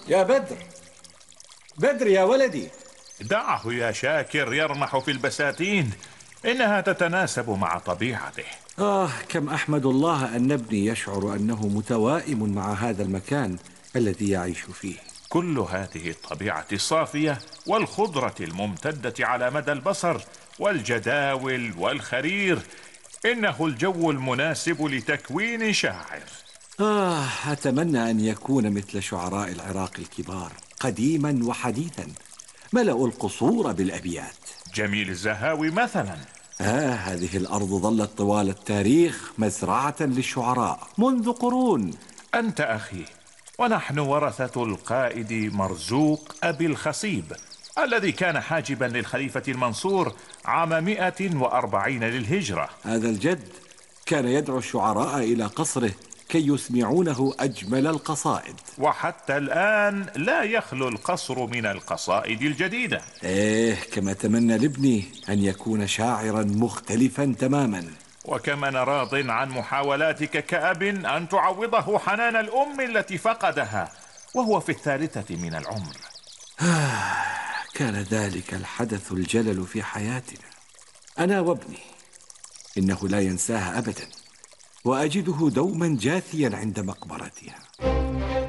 يا بدر، بدر يا ولدي. دعه يا شاكر يرمح في البساتين، إنها تتناسب مع طبيعته. كم أحمد الله أن ابني يشعر أنه متوائم مع هذا المكان الذي يعيش فيه. كل هذه الطبيعة الصافية والخضرة الممتدة على مدى البصر والجداول والخرير، إنه الجو المناسب لتكوين شاعر. أتمنى أن يكون مثل شعراء العراق الكبار قديما وحديثا، ملأوا القصور بالأبيات. جميل الزهاوي مثلا. هذه الأرض ظلت طوال التاريخ مزرعة للشعراء منذ قرون. أنت أخي، ونحن ورثة القائد مرزوق أبي الخصيب، الذي كان حاجبا للخليفة المنصور عام 140 للهجرة. هذا الجد كان يدعو الشعراء إلى قصره كي يسمعونه أجمل القصائد. وحتى الآن لا يخلو القصر من القصائد الجديدة. كما أتمنى لابني أن يكون شاعرا مختلفا تماما. وكما أنا راض عن محاولاتك كأب أن تعوضه حنان الأم التي فقدها وهو في الثالثة من العمر. كان ذلك الحدث الجلل في حياتنا، أنا وابني، إنه لا ينساها أبدا، وأجده دوما جاثيا عند مقبرتها.